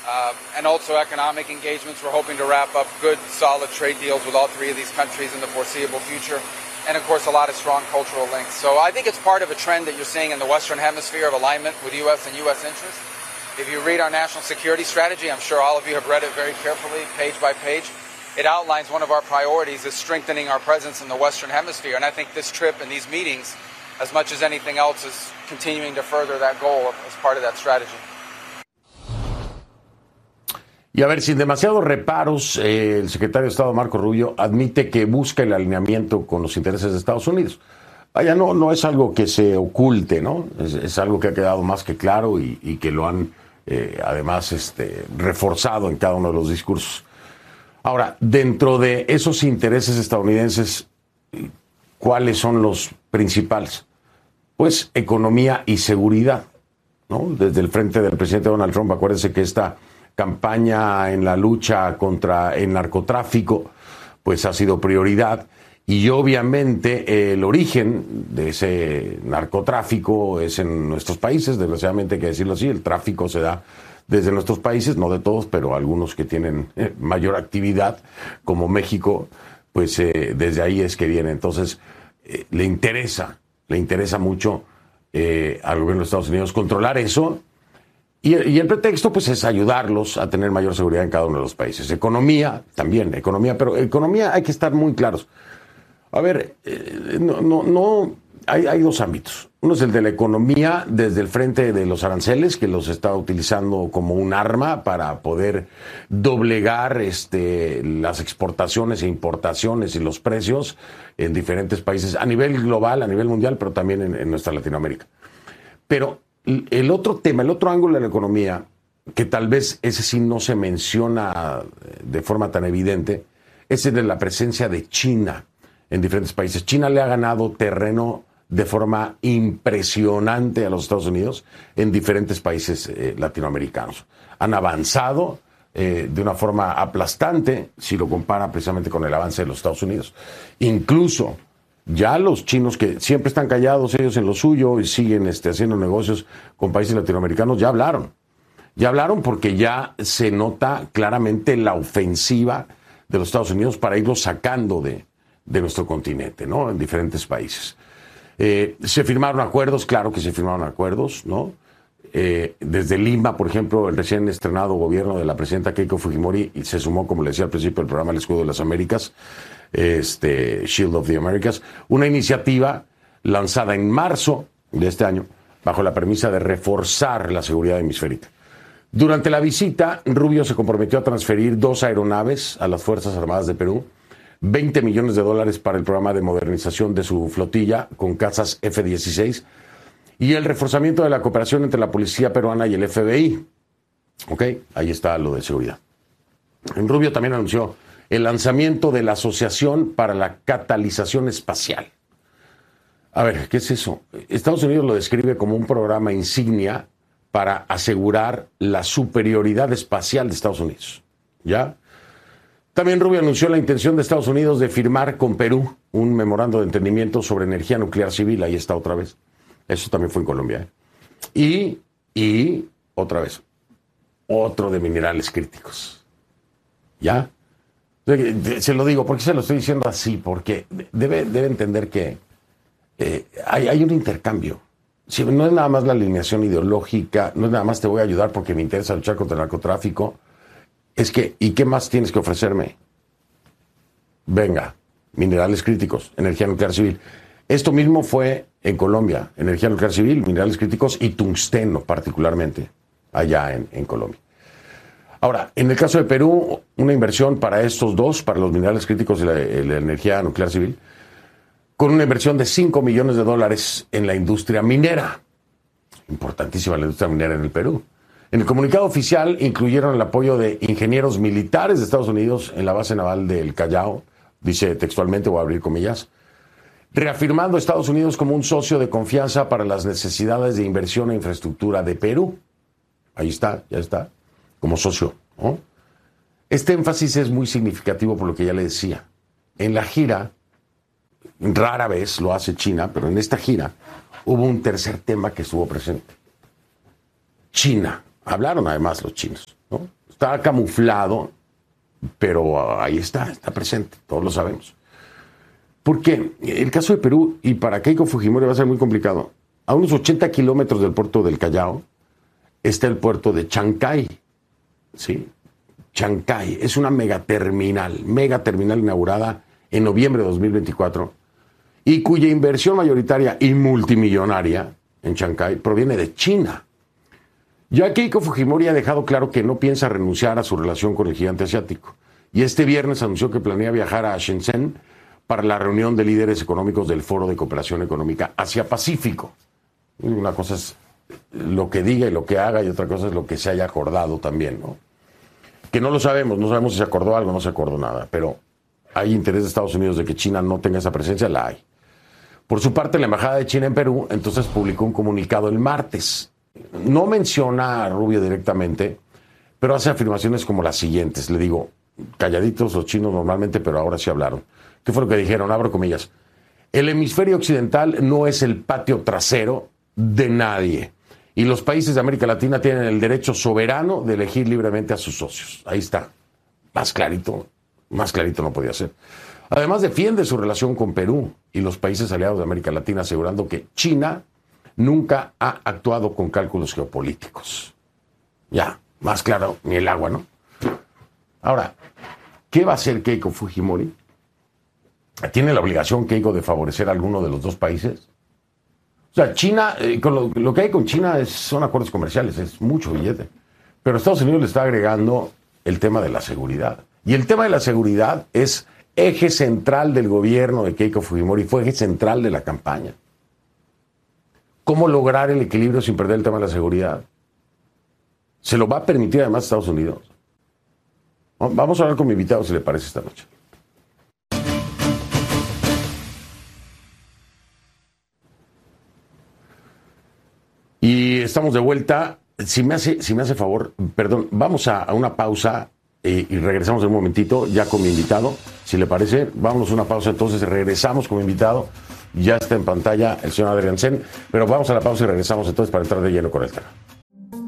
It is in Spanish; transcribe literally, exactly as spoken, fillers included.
uh, and also economic engagements. We're hoping to wrap up good, solid trade deals with all three of these countries in the foreseeable future. And, of course, a lot of strong cultural links. So I think it's part of a trend that you're seeing in the Western Hemisphere of alignment with U S and U S interests. If you read our national security strategy, I'm sure all of you have read it very carefully, page by page. It outlines one of our priorities is strengthening our presence in the Western Hemisphere. And I think this trip and these meetings, as much as anything else, is continuing to further that goal as part of that strategy. Y a ver, sin demasiados reparos, eh, el secretario de Estado Marco Rubio admite que busca el alineamiento con los intereses de Estados Unidos. Vaya, no, no es algo que se oculte, ¿no? Es, es algo que ha quedado más que claro y, y que lo han, eh, además, este, reforzado en cada uno de los discursos. Ahora, dentro de esos intereses estadounidenses, ¿cuáles son los principales? Pues economía y seguridad, ¿no? Desde el frente del presidente Donald Trump, acuérdense que esta campaña en la lucha contra el narcotráfico, pues ha sido prioridad. Y obviamente el origen de ese narcotráfico es en nuestros países, desgraciadamente hay que decirlo así, el tráfico se da desde nuestros países, no de todos, pero algunos que tienen eh, mayor actividad, como México, pues eh, desde ahí es que viene. Entonces, eh, le interesa, le interesa mucho eh, al gobierno de Estados Unidos controlar eso. Y, y el pretexto, pues, es ayudarlos a tener mayor seguridad en cada uno de los países. Economía, también, economía, pero economía hay que estar muy claros. A ver, eh, no, no, no hay, hay dos ámbitos. Uno es el de la economía desde el frente de los aranceles, que los está utilizando como un arma para poder doblegar este, las exportaciones e importaciones y los precios en diferentes países, a nivel global, a nivel mundial, pero también en, en nuestra Latinoamérica. Pero el otro tema, el otro ángulo de la economía, que tal vez ese sí no se menciona de forma tan evidente, es el de la presencia de China en diferentes países. China le ha ganado terreno de forma impresionante a los Estados Unidos en diferentes países eh, latinoamericanos. Han avanzado eh, de una forma aplastante si lo compara precisamente con el avance de los Estados Unidos. Incluso ya los chinos, que siempre están callados ellos en lo suyo y siguen este, haciendo negocios con países latinoamericanos, ya hablaron. Ya hablaron porque ya se nota claramente la ofensiva de los Estados Unidos para irlos sacando de, de nuestro continente, ¿no? En diferentes países. Eh, se firmaron acuerdos, claro que se firmaron acuerdos, ¿no? Eh, desde Lima, por ejemplo, el recién estrenado gobierno de la presidenta Keiko Fujimori se sumó, como le decía al principio, el programa El Escudo de las Américas, este Shield of the Americas, una iniciativa lanzada en marzo de este año bajo la premisa de reforzar la seguridad hemisférica. Durante la visita, Rubio se comprometió a transferir dos aeronaves a las Fuerzas Armadas de Perú, veinte millones de dólares para el programa de modernización de su flotilla con cazas F dieciséis y el reforzamiento de la cooperación entre la policía peruana y el F B I. Ok, ahí está lo de seguridad. Rubio también anunció el lanzamiento de la Asociación para la Catalización Espacial. A ver, ¿qué es eso? Estados Unidos lo describe como un programa insignia para asegurar la superioridad espacial de Estados Unidos. ¿Ya? También Rubio anunció la intención de Estados Unidos de firmar con Perú un memorando de entendimiento sobre energía nuclear civil. Ahí está otra vez. Eso también fue en Colombia. ¿eh? Y, y, otra vez, otro de minerales críticos. ¿Ya? Se lo digo, ¿por qué se lo estoy diciendo así? Porque debe, debe entender que eh, hay, hay un intercambio. Si no es nada más la alineación ideológica, no es nada más te voy a ayudar porque me interesa luchar contra el narcotráfico. Es que, ¿y qué más tienes que ofrecerme? Venga, minerales críticos, energía nuclear civil. Esto mismo fue en Colombia, energía nuclear civil, minerales críticos y tungsteno particularmente, allá en, en Colombia. Ahora, en el caso de Perú, una inversión para estos dos, para los minerales críticos y la, la energía nuclear civil, con una inversión de cinco millones de dólares en la industria minera. Importantísima la industria minera en el Perú. En el comunicado oficial incluyeron el apoyo de ingenieros militares de Estados Unidos en la base naval del Callao, dice textualmente, voy a abrir comillas, reafirmando a Estados Unidos como un socio de confianza para las necesidades de inversión e infraestructura de Perú. Ahí está, ya está, como socio, ¿no? Este énfasis es muy significativo por lo que ya le decía. En la gira, rara vez lo hace China, pero en esta gira hubo un tercer tema que estuvo presente. China. Hablaron además los chinos, ¿no? está camuflado, pero ahí está, está presente, todos lo sabemos. Porque el caso de Perú, y para Keiko Fujimori va a ser muy complicado, a unos ochenta kilómetros del puerto del Callao está el puerto de Chancay, ¿sí? Chancay es una megaterminal, megaterminal inaugurada en noviembre de dos mil veinticuatro y cuya inversión mayoritaria y multimillonaria en Chancay proviene de China. Ya Keiko Fujimori ha dejado claro que no piensa renunciar a su relación con el gigante asiático y este viernes anunció que planea viajar a Shenzhen para la reunión de líderes económicos del Foro de Cooperación Económica Asia-Pacífico. Una cosa es lo que diga y lo que haga y otra cosa es lo que se haya acordado también, ¿no? Que no lo sabemos, no sabemos si se acordó algo o no se acordó nada, pero hay interés de Estados Unidos de que China no tenga esa presencia, la hay. Por su parte, la Embajada de China en Perú entonces publicó un comunicado el martes. No menciona a Rubio directamente, pero hace afirmaciones como las siguientes. Le digo, calladitos los chinos normalmente, pero ahora sí hablaron. ¿Qué fue lo que dijeron? Abro comillas. El hemisferio occidental no es el patio trasero de nadie. Y los países de América Latina tienen el derecho soberano de elegir libremente a sus socios. Ahí está. Más clarito, más clarito no podía ser. Además, defiende su relación con Perú y los países aliados de América Latina, asegurando que China nunca ha actuado con cálculos geopolíticos. Ya, más claro, ni el agua, ¿no? Ahora, ¿qué va a hacer Keiko Fujimori? ¿Tiene la obligación Keiko de favorecer a alguno de los dos países? O sea, China, eh, con lo, lo que hay con China es, son acuerdos comerciales, es mucho billete. Pero Estados Unidos le está agregando el tema de la seguridad. Y el tema de la seguridad es eje central del gobierno de Keiko Fujimori, fue eje central de la campaña. ¿Cómo lograr el equilibrio sin perder el tema de la seguridad? ¿Se lo va a permitir además Estados Unidos? Vamos a hablar con mi invitado, si le parece, esta noche. Y estamos de vuelta. Si me hace, si me hace favor, perdón, vamos a, a una pausa eh, y regresamos en un momentito ya con mi invitado. Si le parece, vámonos a una pausa, entonces regresamos con mi invitado. Ya está en pantalla el señor Adrián Sen, pero vamos a la pausa y regresamos entonces para entrar de lleno con el tema.